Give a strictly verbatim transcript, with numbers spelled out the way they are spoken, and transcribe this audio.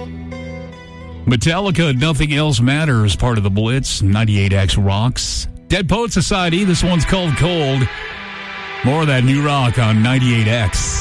Metallica, Nothing Else Matters, part of the Blitz. ninety-eight X rocks. Dead Poet Society, this one's called Cold. More of that new rock on ninety-eight X.